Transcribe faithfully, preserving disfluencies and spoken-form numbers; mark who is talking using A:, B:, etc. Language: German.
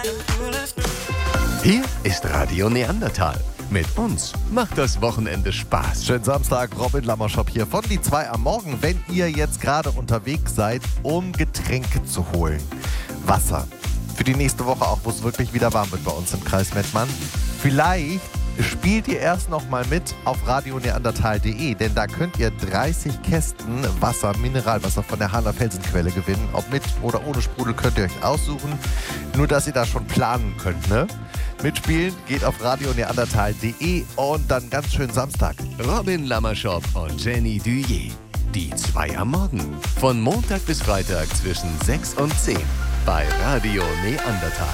A: Hier ist Radio Neandertal. Mit uns macht das Wochenende Spaß.
B: Schönen Samstag, Robin Lammershop hier von die zwei am Morgen. Wenn ihr jetzt gerade unterwegs seid, um Getränke zu holen. Wasser. Für die nächste Woche auch, wo es wirklich wieder warm wird bei uns im Kreis Mettmann. Vielleicht spielt ihr erst noch mal mit auf radio neandertal punkt de, denn da könnt ihr dreißig Kästen Wasser, Mineralwasser von der Hahner Felsenquelle gewinnen. Ob mit oder ohne Sprudel könnt ihr euch aussuchen. Nur, dass ihr da schon planen könnt, ne? Mitspielen geht auf radio neandertal punkt de und dann ganz schönen Samstag.
A: Robin Lammershop und Jenny Duyé. Die zwei am Morgen. Von Montag bis Freitag zwischen sechs und zehn bei Radio Neandertal.